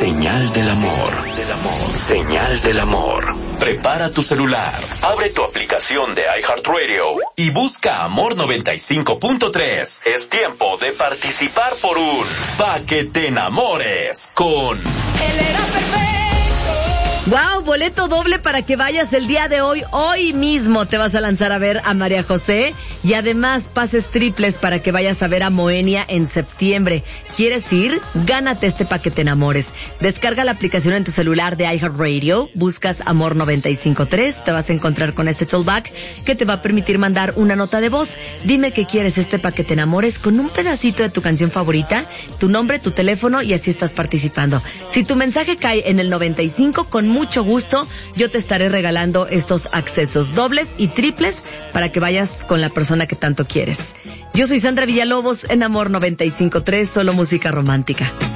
Señal del amor. Señal del amor. Prepara tu celular, abre tu aplicación de iHeartRadio y busca Amor 95.3. Es tiempo de participar por un Pa' que te enamores con... Él era perfecto. Wow, boleto doble para que vayas el día de hoy. Hoy mismo te vas a lanzar a ver a María José y además pases triples para que vayas a ver a Moenia en septiembre. ¿Quieres ir? Gánate este Pa' que te enamores. Descarga la aplicación en tu celular de iHeartRadio, buscas Amor 95.3, te vas a encontrar con este tollback que te va a permitir mandar una nota de voz. Dime que quieres este Pa' que te enamores con un pedacito de tu canción favorita, tu nombre, tu teléfono y así estás participando. Si tu mensaje cae en el 95, con mucho gusto yo te estaré regalando estos accesos dobles y triples para que vayas con la persona que tanto quieres. Yo soy Sandra Villalobos en Amor 95.3, solo música romántica.